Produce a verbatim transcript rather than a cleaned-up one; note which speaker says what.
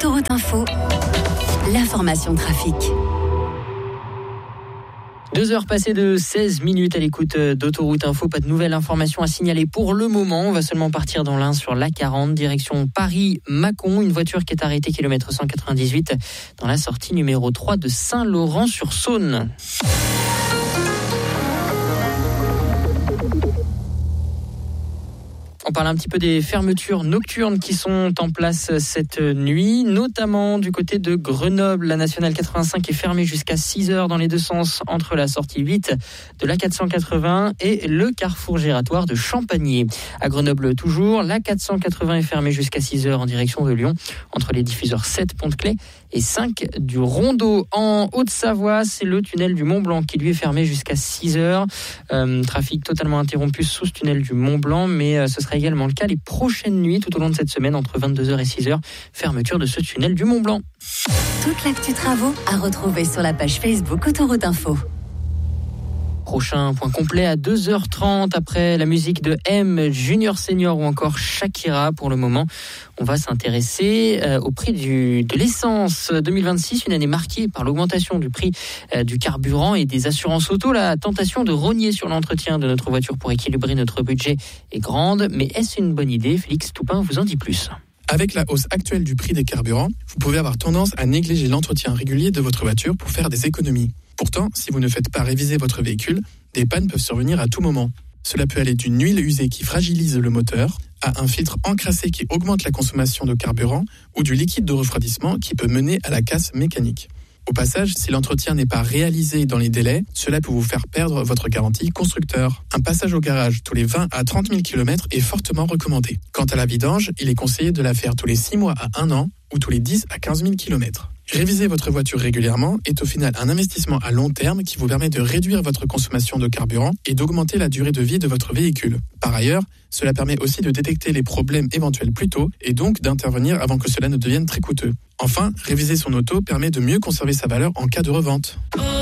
Speaker 1: Autoroute Info, l'information trafic.
Speaker 2: Deux heures passées de seize minutes à l'écoute d'Autoroute Info. Pas de nouvelles informations à signaler pour le moment. On va seulement partir dans l'Ain sur l'A quarante, direction Paris-Mâcon. Une voiture qui est arrêtée kilomètre cent quatre-vingt-dix-huit dans la sortie numéro trois de Saint-Laurent-sur-Saône. On parle un petit peu des fermetures nocturnes qui sont en place cette nuit, notamment du côté de Grenoble. La nationale quatre-vingt-cinq est fermée jusqu'à six heures dans les deux sens entre la sortie huit de l'A quatre cent quatre-vingts et le carrefour giratoire de Champagné. À Grenoble toujours, l'A quatre cent quatre-vingts est fermée jusqu'à six heures en direction de Lyon, entre les diffuseurs sept Pont-de-Claix et cinq du Rondeau. En Haute-Savoie, c'est le tunnel du Mont-Blanc qui lui est fermé jusqu'à six heures. Euh, trafic totalement interrompu sous ce tunnel du Mont-Blanc, mais euh, ce sera également le cas les prochaines nuits tout au long de cette semaine entre vingt-deux heures et six heures. Fermeture de ce tunnel du Mont-Blanc.
Speaker 1: Toute l'actu travaux à retrouver sur la page Facebook Autoroute Info.
Speaker 2: Prochain point complet à deux heures trente après la musique de M, Junior Senior ou encore Shakira. Pour le moment, on va s'intéresser euh, au prix du, de l'essence deux mille vingt-six, une année marquée par l'augmentation du prix euh, du carburant et des assurances auto. La tentation de rogner sur l'entretien de notre voiture pour équilibrer notre budget est grande, mais est-ce une bonne idée? Félix Toupin vous en dit plus.
Speaker 3: Avec la hausse actuelle du prix des carburants, vous pouvez avoir tendance à négliger l'entretien régulier de votre voiture pour faire des économies. Pourtant, si vous ne faites pas réviser votre véhicule, des pannes peuvent survenir à tout moment. Cela peut aller d'une huile usée qui fragilise le moteur, à un filtre encrassé qui augmente la consommation de carburant, ou du liquide de refroidissement qui peut mener à la casse mécanique. Au passage, si l'entretien n'est pas réalisé dans les délais, cela peut vous faire perdre votre garantie constructeur. Un passage au garage tous les vingt à trente mille kilomètres est fortement recommandé. Quant à la vidange, il est conseillé de la faire tous les six mois à un an ou tous les dix à quinze mille kilomètres. Réviser votre voiture régulièrement est au final un investissement à long terme qui vous permet de réduire votre consommation de carburant et d'augmenter la durée de vie de votre véhicule. Par ailleurs, cela permet aussi de détecter les problèmes éventuels plus tôt et donc d'intervenir avant que cela ne devienne très coûteux. Enfin, réviser son auto permet de mieux conserver sa valeur en cas de revente.